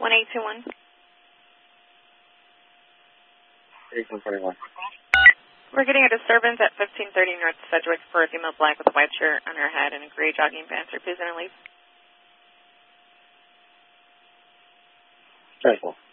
1821. 1821. We're getting a disturbance at 1530 North Sedgwick for a female black with a white shirt on her head and a gray jogging pants. Please enter leave. 10-4.